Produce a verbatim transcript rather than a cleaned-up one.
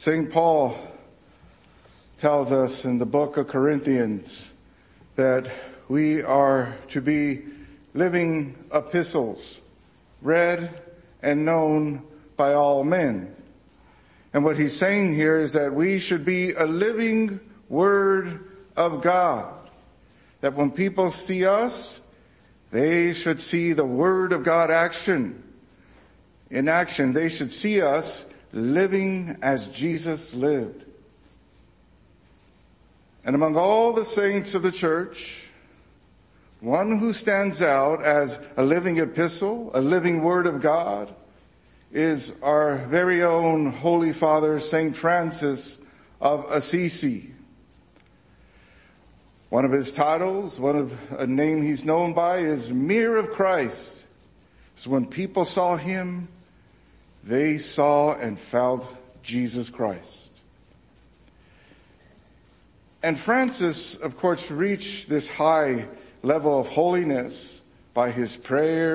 Saint Paul tells us in the book of Corinthians that we are to be living epistles, read and known by all men. And what he's saying here is that we should be a living word of God. That when people see us, they should see the word of God action. In action, they should see us living as Jesus lived. And among all the saints of the church, one who stands out as a living epistle, a living word of God, is our very own Holy Father, Saint Francis of Assisi. One of his titles, one of a name he's known by, is Mirror of Christ. So when people saw him, they saw and felt Jesus Christ. And Francis, of course, reached this high level of holiness by his prayer